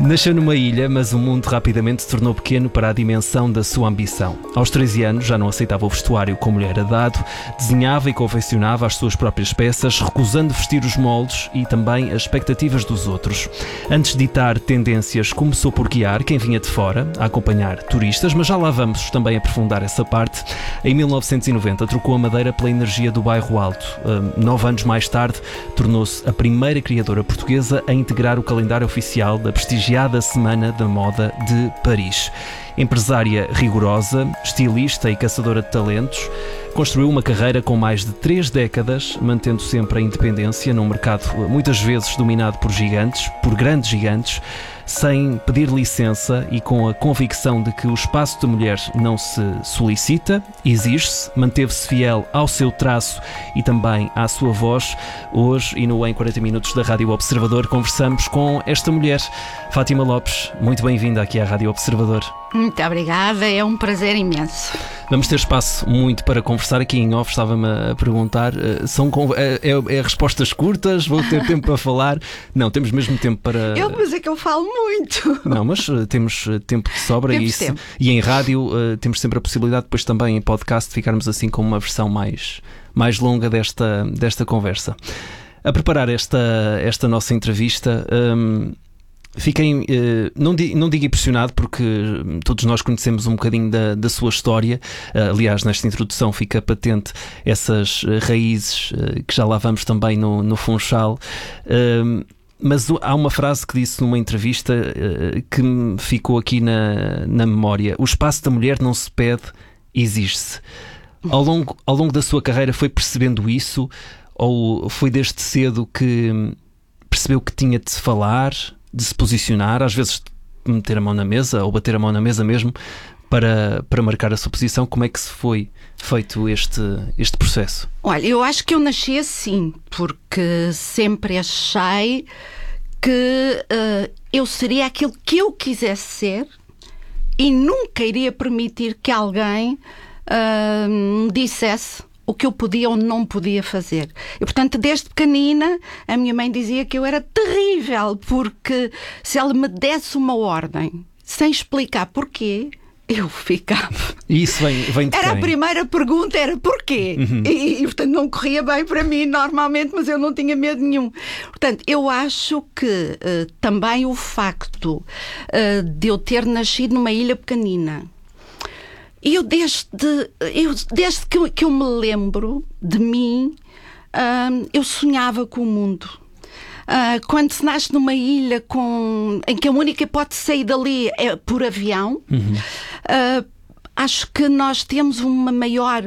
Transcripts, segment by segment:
Nasceu numa ilha, mas o mundo rapidamente se tornou pequeno para a dimensão da sua ambição. Aos 13 anos já não aceitava o vestuário como lhe era dado, desenhava e confeccionava as suas próprias peças, recusando vestir os moldes e também as expectativas dos outros. Antes de ditar tendências, começou por guiar quem vinha de fora, a acompanhar turistas, mas já lá vamos também aprofundar essa parte. Em 1990 trocou a Madeira pela energia do Bairro Alto. 9 anos mais tarde, tornou-se a primeira criadora portuguesa a integrar o calendário oficial da prestigiada Semana da Moda de Paris. Empresária rigorosa, estilista e caçadora de talentos, construiu uma carreira com mais de 3 décadas, mantendo sempre a independência num mercado muitas vezes dominado por gigantes, por grandes gigantes, sem pedir licença e com a convicção de que o espaço da mulher não se solicita, exige-se, manteve-se fiel ao seu traço e também à sua voz. Hoje, e no Em 40 Minutos da Rádio Observador, conversamos com esta mulher, Fátima Lopes. Muito bem-vinda aqui à Rádio Observador. Muito obrigada, é um prazer imenso. Vamos ter espaço muito para conversar. Aqui em off estava-me a perguntar, é respostas curtas? Vou ter tempo para falar? Não, temos mesmo tempo para... Mas é que eu falo muito. Não, mas temos tempo de sobra e em rádio temos sempre a possibilidade, depois também em podcast, de ficarmos assim com uma versão mais longa desta conversa. A preparar esta nossa entrevista... Fiquei, não digo impressionado, porque todos nós conhecemos um bocadinho da sua história. Aliás, nesta introdução fica patente essas raízes que já lá vamos também no Funchal. Mas há uma frase que disse numa entrevista que me ficou aqui na memória: o espaço da mulher não se pede, exige-se. Ao longo da sua carreira foi percebendo isso, ou foi desde cedo que percebeu que tinha de se falar, de se posicionar, às vezes de meter a mão na mesa ou bater a mão na mesa mesmo para marcar a sua posição? Como é que se foi feito este processo? Olha, eu acho que eu nasci assim, porque sempre achei que eu seria aquilo que eu quisesse ser e nunca iria permitir que alguém me dissesse o que eu podia ou não podia fazer. E, portanto, desde pequenina, a minha mãe dizia que eu era terrível, porque se ela me desse uma ordem, sem explicar porquê, eu ficava. E isso vem de Era quem? A primeira pergunta era porquê? Uhum. E, portanto, não corria bem para mim normalmente, mas eu não tinha medo nenhum. Portanto, eu acho que também o facto de eu ter nascido numa ilha pequenina, e desde que eu me lembro de mim, eu sonhava com o mundo. Quando se nasce numa ilha em que a única hipótese de sair dali é por avião, acho que nós temos uma maior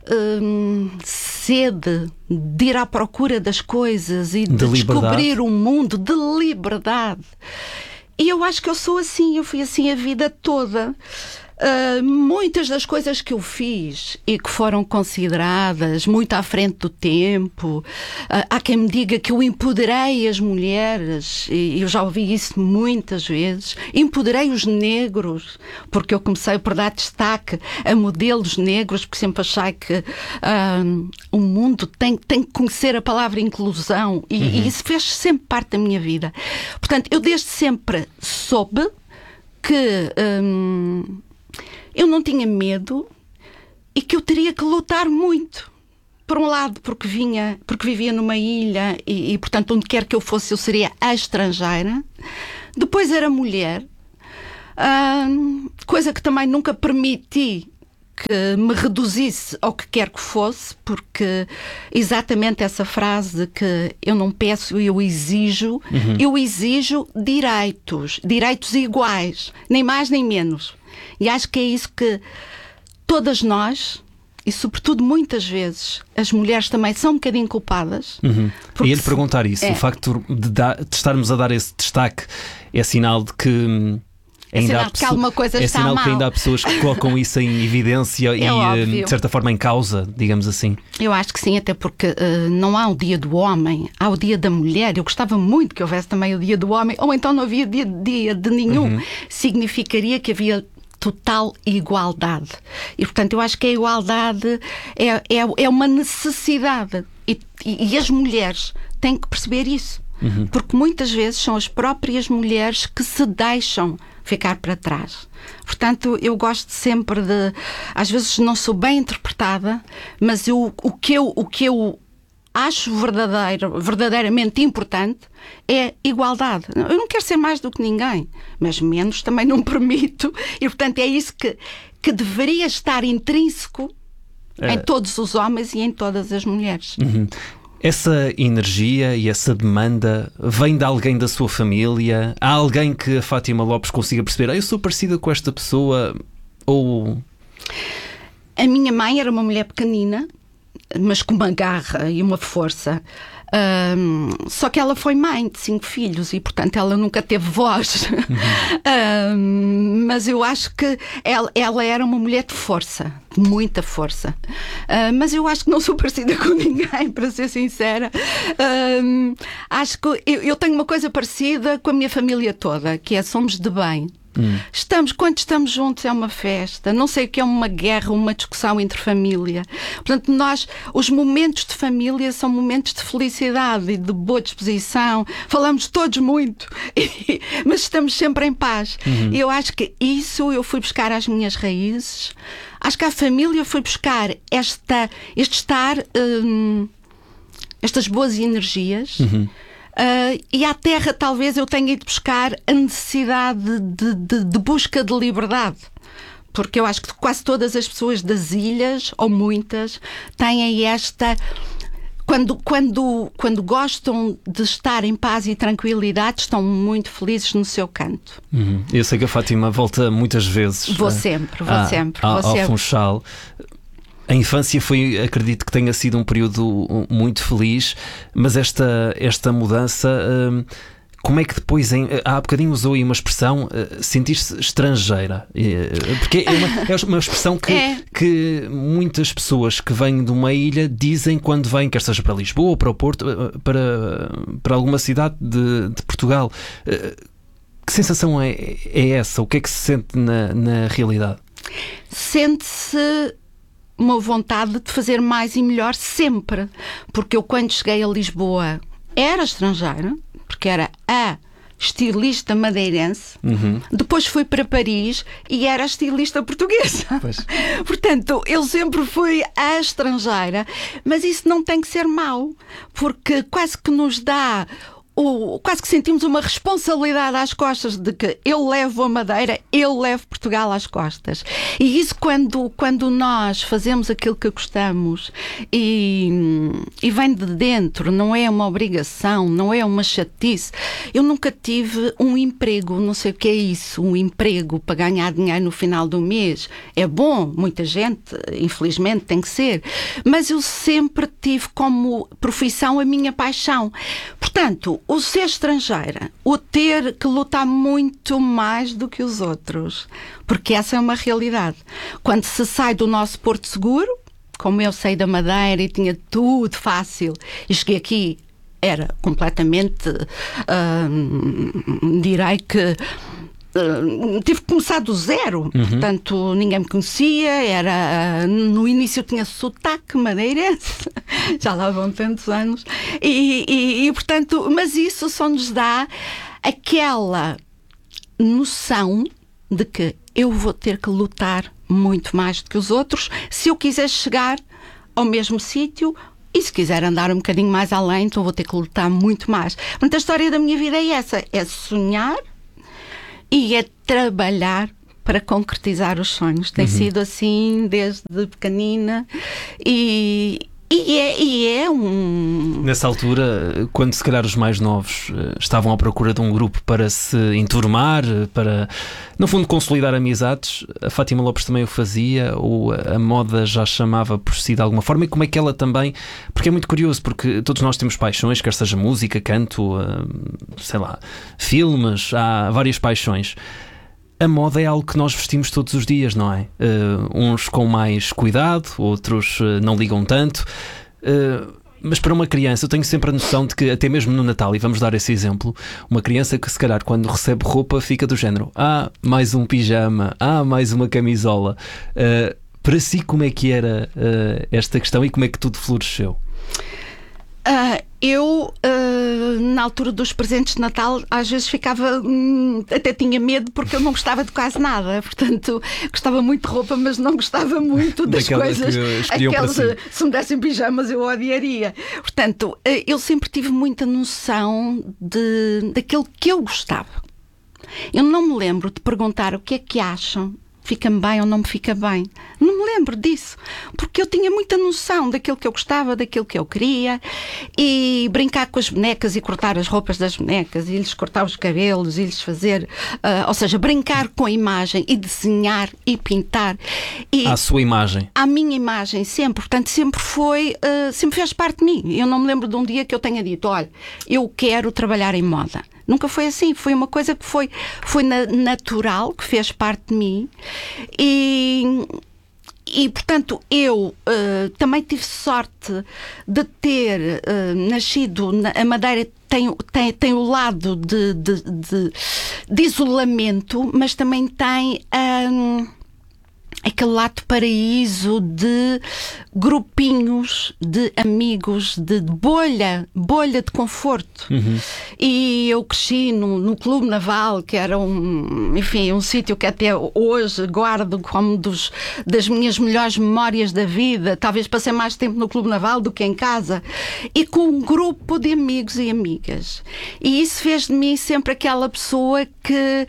sede de ir à procura das coisas e de descobrir o mundo, de liberdade. E eu acho que eu sou assim, eu fui assim a vida toda. Muitas das coisas que eu fiz e que foram consideradas muito à frente do tempo, há quem me diga que eu empoderei as mulheres, e eu já ouvi isso muitas vezes. Empoderei os negros, porque eu comecei por dar destaque a modelos negros, porque sempre achei que o mundo tem que conhecer a palavra inclusão, e isso fez sempre parte da minha vida. Portanto, eu desde sempre soube que eu não tinha medo e que eu teria que lutar muito. Por um lado, porque vivia numa ilha e, portanto, onde quer que eu fosse, eu seria a estrangeira. Depois era mulher, coisa que também nunca permiti que me reduzisse ao que quer que fosse, porque exatamente essa frase que eu não peço, eu exijo direitos iguais, nem mais nem menos. E acho que é isso que todas nós, e sobretudo muitas vezes as mulheres também são um bocadinho culpadas. E ia-lhe perguntar isso, o facto de estarmos a dar esse destaque é sinal de que que alguma coisa está sinal mal. Que ainda há pessoas que colocam isso em evidência e de certa forma em causa, digamos assim. Eu acho que sim, até porque não há o dia do homem, há o dia da mulher. Eu gostava muito que houvesse também o dia do homem, ou então não havia dia de nenhum. Significaria que havia total igualdade. E, portanto, eu acho que a igualdade é uma necessidade. E as mulheres têm que perceber isso. porque muitas vezes são as próprias mulheres que se deixam ficar para trás. Portanto, eu gosto sempre de... Às vezes não sou bem interpretada, mas o que eu acho verdadeiramente importante é igualdade. Eu não quero ser mais do que ninguém, mas menos também não permito. E, portanto, é isso que deveria estar intrínseco em todos os homens e em todas as mulheres. Essa energia e essa demanda vem de alguém da sua família? Há alguém que a Fátima Lopes consiga perceber, eu sou parecida com esta pessoa? Ou... A minha mãe era uma mulher pequenina, mas com uma garra e uma força. Só que ela foi mãe de 5 filhos e, portanto, ela nunca teve voz. Mas eu acho que ela era uma mulher de força, de muita força. Mas eu acho que não sou parecida com ninguém, para ser sincera. Acho que eu tenho uma coisa parecida com a minha família toda, que é somos de bem. Quando estamos juntos é uma festa. Não sei o que é uma guerra, uma discussão entre família. Portanto, os momentos de família são momentos de felicidade e de boa disposição. Falamos todos muito, mas estamos sempre em paz. E eu acho que isso eu fui buscar às minhas raízes. Acho que a família foi buscar estas boas energias. E à terra talvez eu tenha ido buscar a necessidade de busca de liberdade, porque eu acho que quase todas as pessoas das ilhas, ou muitas, têm esta... Quando gostam de estar em paz e tranquilidade, estão muito felizes no seu canto. Eu sei que a Fátima volta muitas vezes. Vou sempre. Ao Funchal. A infância acredito que tenha sido um período muito feliz, mas esta mudança, como é que depois, há bocadinho usou aí uma expressão, sentir-se estrangeira, porque é uma expressão que muitas pessoas que vêm de uma ilha dizem quando vêm, quer seja para Lisboa ou para o Porto, para alguma cidade de Portugal. Que sensação é essa? O que é que se sente na realidade? Sente-se uma vontade de fazer mais e melhor sempre, porque eu quando cheguei a Lisboa era estrangeira, porque era a estilista madeirense, depois fui para Paris e era estilista portuguesa. Portanto, eu sempre fui a estrangeira, mas isso não tem que ser mau, porque quase que nos dá... quase que sentimos uma responsabilidade às costas de que eu levo a Madeira, eu levo Portugal às costas. E isso quando nós fazemos aquilo que gostamos e vem de dentro, não é uma obrigação, não é uma chatice. Eu nunca tive um emprego, não sei o que é isso, um emprego para ganhar dinheiro no final do mês. É bom, muita gente, infelizmente, tem que ser. Mas eu sempre tive como profissão a minha paixão. Portanto, o ser estrangeira, o ter que lutar muito mais do que os outros, porque essa é uma realidade. Quando se sai do nosso porto seguro, como eu saí da Madeira e tinha tudo fácil, e cheguei aqui, era completamente, direi que tive que começar do zero. Portanto, ninguém me conhecia, no início eu tinha sotaque madeirense, já lá vão tantos anos, e portanto, mas isso só nos dá aquela noção de que eu vou ter que lutar muito mais do que os outros se eu quiser chegar ao mesmo sítio. E se quiser andar um bocadinho mais além, então vou ter que lutar muito mais. Portanto, a história da minha vida é essa, é sonhar e é trabalhar para concretizar os sonhos. Tem sido assim desde pequenina e é um... Nessa altura, quando se calhar os mais novos estavam à procura de um grupo para se enturmar, para, no fundo, consolidar amizades, a Fátima Lopes também o fazia, ou a moda já chamava por si de alguma forma, e como é que ela também... Porque é muito curioso, porque todos nós temos paixões, quer seja música, canto, sei lá, filmes, há várias paixões. A moda é algo que nós vestimos todos os dias, não é? Uns com mais cuidado, outros não ligam tanto. Mas para uma criança, eu tenho sempre a noção de que, até mesmo no Natal, e vamos dar esse exemplo, uma criança que se calhar quando recebe roupa fica do género: mais um pijama, mais uma camisola. Para si, como é que era esta questão e como é que tudo floresceu? Eu na altura dos presentes de Natal, às vezes ficava, até tinha medo, porque eu não gostava de quase nada. Portanto, gostava muito de roupa, mas não gostava muito das coisas. Se me dessem pijamas, eu odiaria. Portanto, eu sempre tive muita noção daquilo que eu gostava. Eu não me lembro de perguntar o que é que acham. Fica-me bem ou não me fica bem? Não me lembro disso, porque eu tinha muita noção daquilo que eu gostava, daquilo que eu queria, e brincar com as bonecas e cortar as roupas das bonecas e lhes cortar os cabelos e lhes fazer, ou seja, brincar com a imagem e desenhar e pintar. E à sua imagem? À minha imagem, sempre. Portanto, sempre fez parte de mim. Eu não me lembro de um dia que eu tenha dito, olha, eu quero trabalhar em moda. Nunca foi assim, foi uma coisa que foi natural, que fez parte de mim, e portanto eu também tive sorte de ter nascido a Madeira. Tem o lado de isolamento, mas também tem aquele lado de paraíso, de grupinhos, de amigos, de bolha de conforto. E eu cresci no Clube Naval, que era um sítio que até hoje guardo como das minhas melhores memórias da vida. Talvez passei mais tempo no Clube Naval do que em casa. E com um grupo de amigos e amigas. E isso fez de mim sempre aquela pessoa que,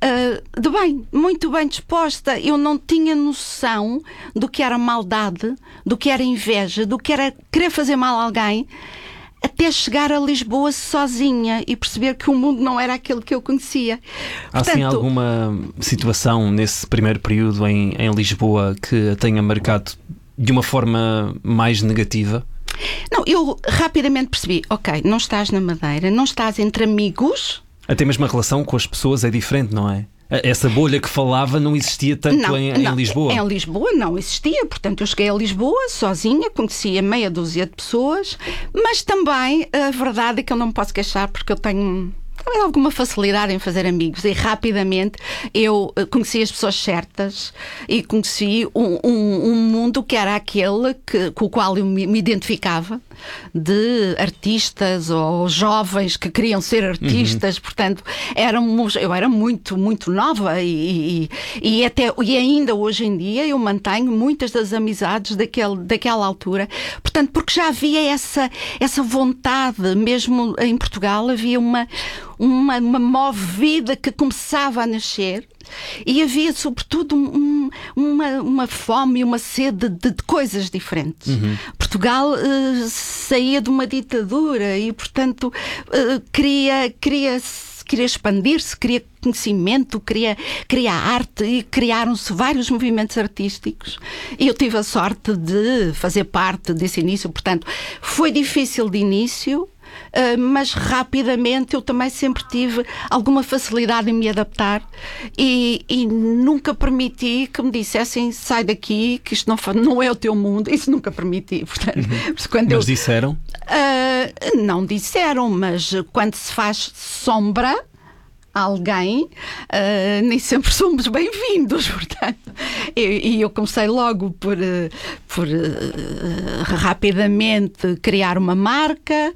muito bem disposta. Eu não tinha noção do que era maldade, do que era inveja, do que era querer fazer mal a alguém, até chegar a Lisboa sozinha e perceber que o mundo não era aquele que eu conhecia. Há sim alguma situação nesse primeiro período em Lisboa que a tenha marcado de uma forma mais negativa? Não, eu rapidamente percebi, ok, não estás na Madeira, não estás entre amigos. Até mesmo a relação com as pessoas é diferente, não é? Essa bolha que falava não existia tanto em Lisboa? Em Lisboa não existia, portanto eu cheguei a Lisboa sozinha, conhecia meia dúzia de pessoas, mas também a verdade é que eu não me posso queixar porque eu tenho alguma facilidade em fazer amigos e rapidamente eu conheci as pessoas certas e conheci um mundo que era aquele com o qual eu me identificava, de artistas ou jovens que queriam ser artistas. Portanto, eu era muito, muito nova e ainda hoje em dia eu mantenho muitas das amizades daquela altura. Portanto, porque já havia essa vontade, mesmo em Portugal havia uma movida que começava a nascer e havia sobretudo uma fome e uma sede de coisas diferentes. Portugal saía de uma ditadura e portanto queria expandir-se, queria conhecimento, queria arte e criaram-se vários movimentos artísticos e eu tive a sorte de fazer parte desse início. Portanto, foi difícil de início, mas rapidamente eu também sempre tive alguma facilidade em me adaptar e nunca permiti que me dissessem sai daqui, que isto não é o teu mundo. Isso nunca permiti. Portanto, mas disseram? Não disseram, mas quando se faz sombra a alguém, nem sempre somos bem-vindos, portanto. E eu comecei logo por rapidamente criar uma marca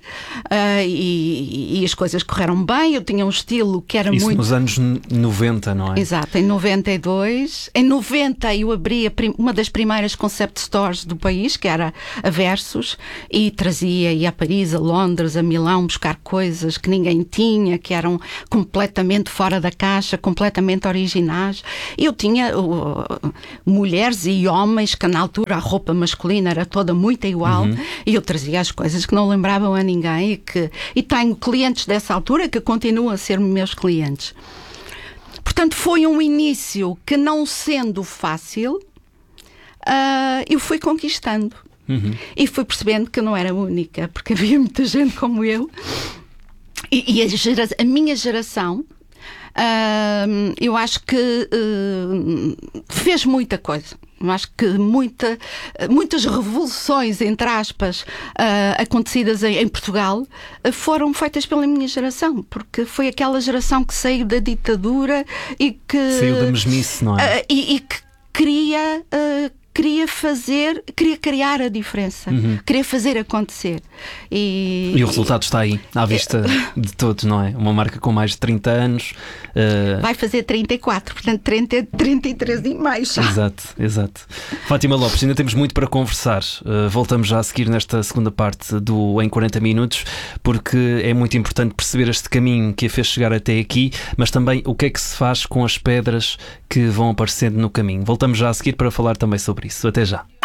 e as coisas correram bem. Eu tinha um estilo que era isso nos anos 90, não é? Exato, em 92. Em 90 eu abri uma das primeiras concept stores do país, que era a Versus, e ia a Paris, a Londres, a Milão buscar coisas que ninguém tinha, que eram completamente fora da caixa, completamente originais. Eu tinha mulheres e homens que na altura a roupa masculina era toda muito igual e eu trazia as coisas que não lembravam a ninguém e tenho clientes dessa altura que continuam a ser meus clientes. Portanto, foi um início que, não sendo fácil, eu fui conquistando e fui percebendo que eu não era única, porque havia muita gente como eu e a minha geração, eu acho que fez muita coisa. Eu acho que muitas revoluções, entre aspas, acontecidas em Portugal, foram feitas pela minha geração, porque foi aquela geração que saiu da ditadura e que saiu da mesmice, não é? E que queria queria criar a diferença, queria fazer acontecer. E o resultado está aí, à vista de todos, não é? Uma marca com mais de 30 anos. Vai fazer 34, portanto 33 e mais. Exato. Fátima Lopes, ainda temos muito para conversar. Voltamos já a seguir nesta segunda parte do Em 40 Minutos, porque é muito importante perceber este caminho que a fez chegar até aqui, mas também o que é que se faz com as pedras que vão aparecendo no caminho. Voltamos já a seguir para falar também sobre isso. Até já.